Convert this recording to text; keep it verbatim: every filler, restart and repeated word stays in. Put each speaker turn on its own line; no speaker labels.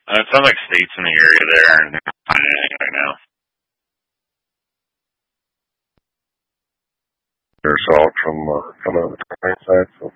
Uh, it sounds like states in the area there aren't finding anything right now.
There's salt from uh, coming out of the train side, so